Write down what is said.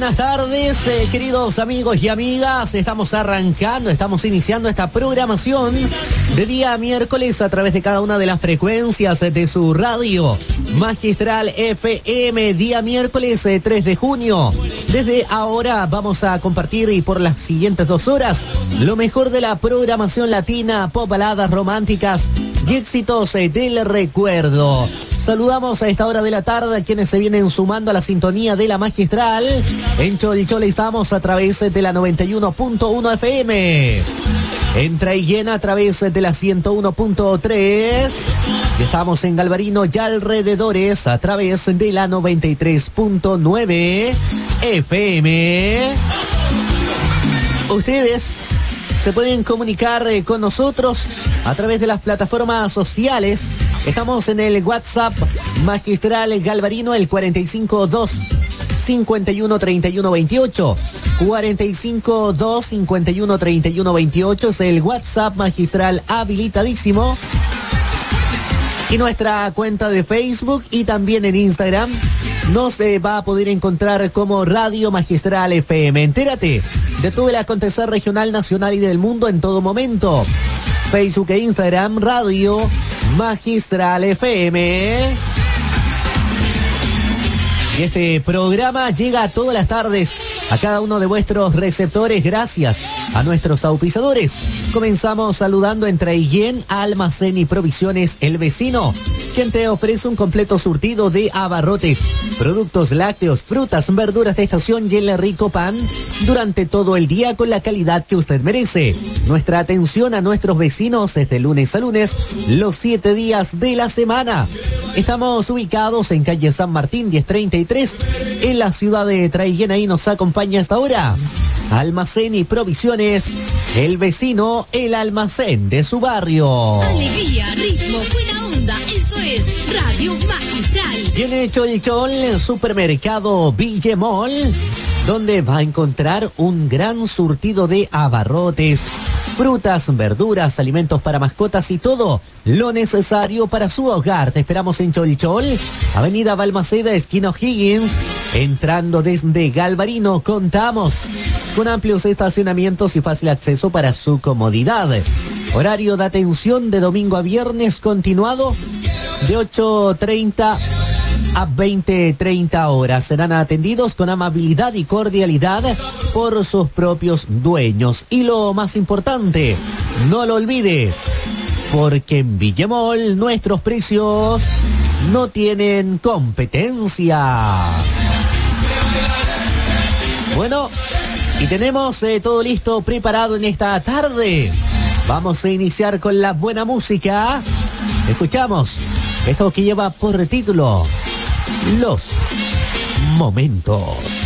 buenas tardes, queridos amigos y amigas. Estamos iniciando esta programación de día miércoles a través de cada una de las frecuencias de su radio Magistral FM, día miércoles 3 de junio. Desde ahora vamos a compartir y por las siguientes 2 horas lo mejor de la programación latina, pop, baladas románticas y éxitos del recuerdo. Saludamos a esta hora de la tarde a quienes se vienen sumando a la sintonía de la Magistral. En Cholichol estamos a través de la 91.1 FM. En Traiguén a través de la 101.3. Y estamos en Galvarino y alrededores a través de la 93.9 FM. Ustedes se pueden comunicar con nosotros a través de las plataformas sociales. Estamos en el WhatsApp Magistral Galvarino, el 452 51 31 28. 452 51 31 28 es el WhatsApp Magistral habilitadísimo. Y nuestra cuenta de Facebook y también en Instagram nos va a poder encontrar como Radio Magistral FM. Entérate de todo el acontecer regional, nacional y del mundo en todo momento. Facebook e Instagram, Radio Magistral FM. Y este programa llega todas las tardes a cada uno de vuestros receptores gracias a nuestros auspiciadores. Comenzamos saludando en Traiguén, Almacén y Provisiones El Vecino, quien te ofrece un completo surtido de abarrotes, productos lácteos, frutas, verduras de estación y el rico pan durante todo el día con la calidad que usted merece. Nuestra atención a nuestros vecinos es de lunes a lunes, los 7 días de la semana. Estamos ubicados en calle San Martín 1033, en la ciudad de Traiguén. Ahí nos acompaña hasta ahora Almacén y Provisiones El Vecino, el almacén de su barrio. Alegría, ritmo, buena onda, eso es Radio Magistral. Viene Cholichol, el supermercado Villemol, donde va a encontrar un gran surtido de abarrotes, frutas, verduras, alimentos para mascotas y todo lo necesario para su hogar. Te esperamos en Cholichol, Avenida Balmaceda, esquina O'Higgins. Entrando desde Galvarino, contamos con amplios estacionamientos y fácil acceso para su comodidad. Horario de atención de domingo a viernes continuado de 8:30 a 20:30 horas. Serán atendidos con amabilidad y cordialidad por sus propios dueños. Y lo más importante, no lo olvide, porque en Villemol nuestros precios no tienen competencia. Bueno, y tenemos todo listo, preparado en esta tarde. Vamos a iniciar con la buena música. Escuchamos esto que lleva por título Los Momentos.